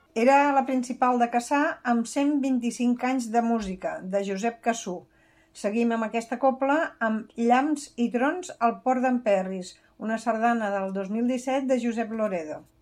Era la principal de Cassà amb 125 anys de música, de Josep Cassú. Seguim amb aquesta cobla amb Llamps i trons al Port d'en Perris, una sardana del 2017 de Josep Loredo.